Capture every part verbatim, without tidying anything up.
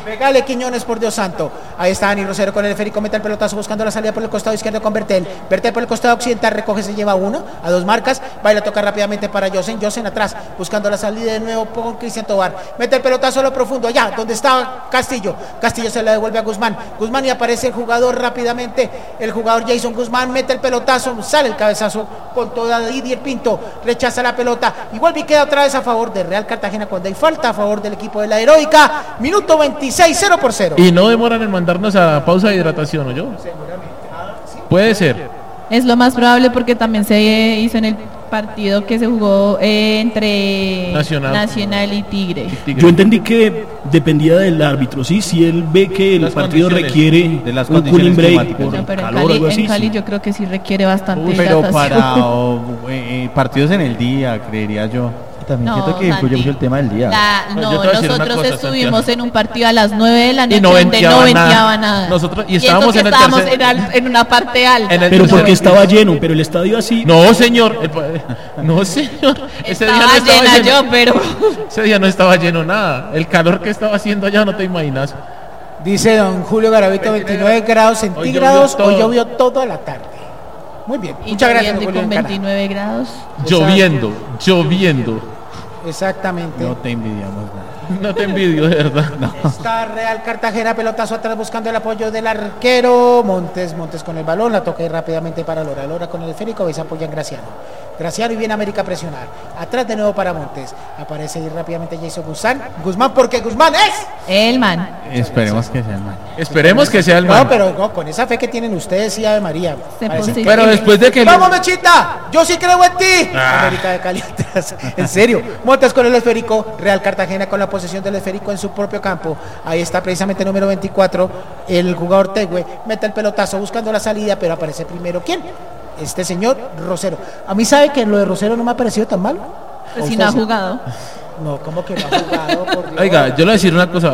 Pégale, Quiñones, por Dios santo. Ahí está Dani Rosero con el esférico, mete el pelotazo buscando la salida por el costado izquierdo con Bertel. Bertel por el costado occidental, recoge, se lleva uno, a dos marcas, va y la toca rápidamente para Josen. Josen atrás, buscando la salida de nuevo con Cristian Tobar. Mete el pelotazo a lo profundo, allá donde está Castillo. Castillo se la devuelve a Guzmán. Guzmán y aparece el jugador rápidamente. El jugador Jason Guzmán mete el pelotazo, sale el cabezazo con toda Didier Pinto. Rechaza la pelota y vuelve y queda otra vez a favor de Real Cartagena cuando hay falta a favor del equipo de la Heroica. Minuto veintiséis, cero por cero. Y no demoran en mandarnos a pausa de hidratación, ¿o yo? Seguramente. Ah, sí. Puede ser. Es lo más probable porque también se hizo en el partido que se jugó eh, entre Nacional. Nacional y Tigre. y Tigre. Yo entendí que dependía del árbitro, sí, si él ve que el Las partido requiere de las un cooling break climáticas. por No, pero en calor o Cali, algo así. en Cali sí. yo creo que sí requiere bastante Uy, pero hidratación. para o, eh, partidos en el día, creería yo. También No, siento que influye Santi. mucho el tema del día. La- No, no, yo te voy a decir una nosotros cosa, estuvimos Santiago. en un partido a las nueve de la noche Y no donde venteaba no nada. venteaba nada. Nosotros- y eso estábamos que en el estábamos tercer- en, al- en una parte alta. En el Pero tercer- porque estaba lleno, pero el estadio así. No, señor. El pa- no, señor. Ese día no Estaba estaba llena lleno. yo, pero Ese día no estaba lleno nada. El calor que estaba haciendo allá no te imaginas. Dice don Julio Garavito, veintinueve grados centígrados. llovió todo. Hoy llovió toda la tarde. Muy bien, y muchas gracias, lloviendo y Julio. con Encara. veintinueve grados. Lloviendo, lloviendo. Exactamente. No te envidiamos nada. No te envidio, de verdad. Está Real Cartagena, pelotazo atrás buscando el apoyo del arquero. Montes, Montes con el balón, la toca ahí rápidamente para Lora. Lora con el esférico, veis apoya en Graciano. Graciano y viene América a presionar. Atrás de nuevo para Montes. Aparece ahí rápidamente Jason Guzmán. Guzmán, porque Guzmán es. El man. Esperemos que sea el mal. Esperemos que sea el No, man. pero no, con esa fe que tienen ustedes y Ave María. Se Parece- posiciona. Pero después de que le- ¡Vamos, Mechita! ¡Yo sí creo en ti! Ah. América de Cali atrás. En serio. Montes con el esférico. Real Cartagena con la posesión del esférico en su propio campo. Ahí está precisamente el número veinticuatro. El jugador Tegüe mete el pelotazo buscando la salida, pero aparece primero. ¿Quién? Este señor Rosero. A mí sabe que lo de Rosero no me ha parecido tan malo. Pues ¿A si usted no ha sí? jugado. No, ¿cómo que no ha jugado? Por Dios. Oiga, yo le voy a decir una cosa.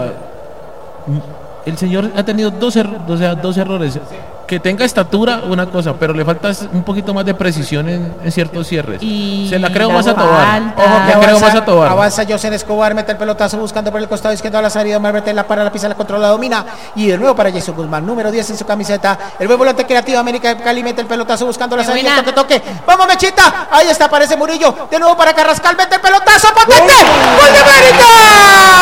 El señor ha tenido dos, er- o sea, dos errores. Que tenga estatura, una cosa, pero le falta un poquito más de precisión en, en ciertos cierres. Y Se la creo la más a Tobar. falta. Ojo que Le creo avanza, más a Tobar. avanza José Escobar, mete el pelotazo buscando por el costado izquierdo a la salida, Omar Bertel, la para, la pisa, la controla, la domina, y de nuevo para Jason Guzmán, número diez en su camiseta, el buen volante creativo América de Cali, mete el pelotazo buscando la Qué salida, buena. toque, toque, vamos Mechita, ahí está, aparece Murillo, de nuevo para Carrascal, mete el pelotazo, potente, ¡gol de América!